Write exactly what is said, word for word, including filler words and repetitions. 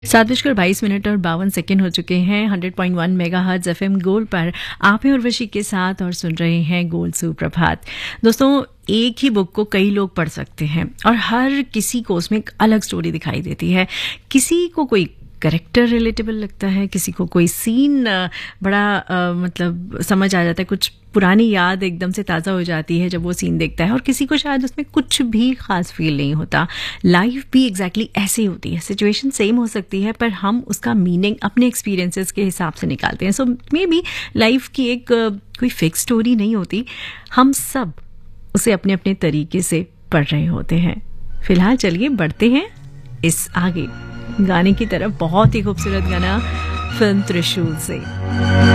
सात बजकर बाईस मिनट और बावन सेकेंड हो चुके हैं। Hundred point one mega hertz F M gold पर आप हैं उर्वशी के साथ और सुन रहे हैं गोल्ड सुप्रभात। दोस्तों, एक ही बुक को कई लोग पढ़ सकते हैं और हर किसी को उसमें एक अलग स्टोरी दिखाई देती है। किसी को कोई कैरेक्टर रिलेटेबल लगता है, किसी को कोई सीन बड़ा आ, मतलब समझ आ जाता है, कुछ पुरानी याद एकदम से ताज़ा हो जाती है जब वो सीन देखता है, और किसी को शायद उसमें कुछ भी खास फील नहीं होता। लाइफ भी एग्जैक्टली ऐसे ही होती है, सिचुएशन सेम हो सकती है पर हम उसका मीनिंग अपने एक्सपीरियंसेस के हिसाब से निकालते हैं। सो मे बी लाइफ की एक कोई फिक्स स्टोरी नहीं होती, हम सब उसे अपने अपने तरीके से पढ़ रहे होते हैं। फिलहाल चलिए बढ़ते हैं इस आगे गाने की तरफ। बहुत ही खूबसूरत गाना फिल्म त्रिशूल से।